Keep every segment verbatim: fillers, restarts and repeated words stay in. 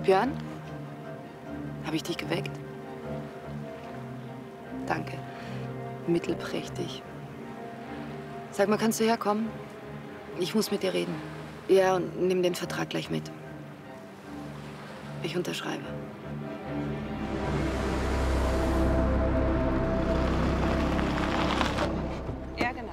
Björn? Habe ich dich geweckt? Danke. Mittelprächtig. Sag mal, kannst du herkommen? Ich muss mit dir reden. Ja, und nimm den Vertrag gleich mit. Ich unterschreibe. Ja, genau.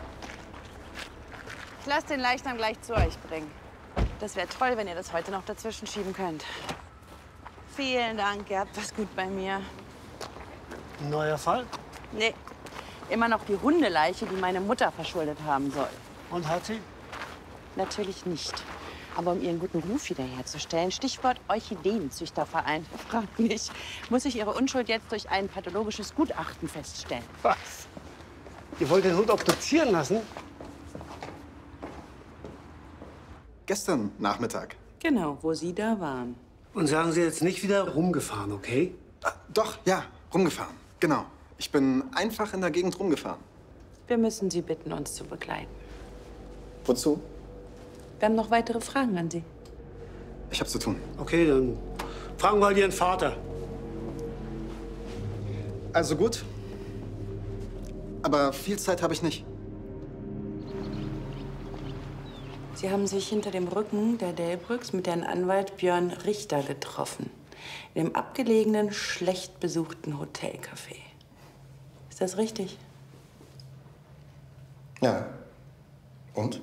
Ich lasse den Leichnam gleich zu euch bringen. Das wäre toll, wenn ihr das heute noch dazwischen schieben könnt. Vielen Dank, ihr habt was gut bei mir. Ein neuer Fall? Nee, immer noch die Hundeleiche, die meine Mutter verschuldet haben soll. Und hat sie? Natürlich nicht. Aber um ihren guten Ruf wiederherzustellen, Stichwort Orchideenzüchterverein, fragt mich, muss ich ihre Unschuld jetzt durch ein pathologisches Gutachten feststellen. Was? Ihr wollt den Hund obduzieren lassen? Gestern Nachmittag. Genau, wo Sie da waren. Und sagen Sie jetzt nicht wieder rumgefahren, okay? Ah, doch, ja, rumgefahren. Genau. Ich bin einfach in der Gegend rumgefahren. Wir müssen Sie bitten, uns zu begleiten. Wozu? Wir haben noch weitere Fragen an Sie. Ich hab zu tun. Okay, dann fragen wir halt Ihren Vater. Also gut. Aber viel Zeit habe ich nicht. Sie haben sich hinter dem Rücken der Delbrücks mit Herrn Anwalt Björn Richter getroffen. In dem abgelegenen, schlecht besuchten Hotelcafé. Ist das richtig? Ja. Und?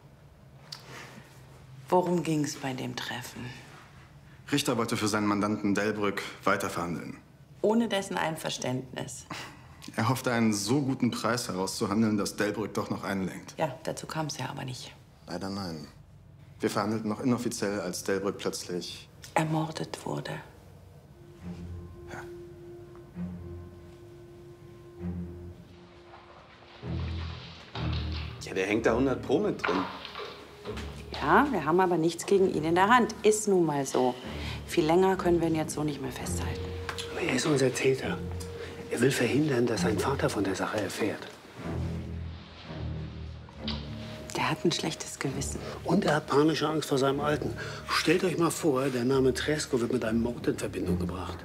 Worum ging es bei dem Treffen? Richter wollte für seinen Mandanten Delbrück weiterverhandeln. Ohne dessen Einverständnis. Er hoffte, einen so guten Preis herauszuhandeln, dass Delbrück doch noch einlenkt. Ja, dazu kam es ja aber nicht. Leider nein. Wir verhandelten noch inoffiziell, als Delbrück plötzlich ermordet wurde. Ja. Ja, der hängt da hundert Pro mit drin. Ja, wir haben aber nichts gegen ihn in der Hand. Ist nun mal so. Viel länger können wir ihn jetzt so nicht mehr festhalten. Aber er ist unser Täter. Er will verhindern, dass sein Vater von der Sache erfährt. Der hat ein schlechtes Gewissen. Und er hat panische Angst vor seinem Alten. Stellt euch mal vor, der Name Tresco wird mit einem Mord in Verbindung gebracht.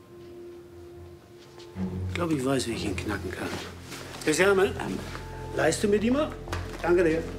Ich glaube, ich weiß, wie ich ihn knacken kann. Christiane, ähm. leiste mir die mal? Danke dir.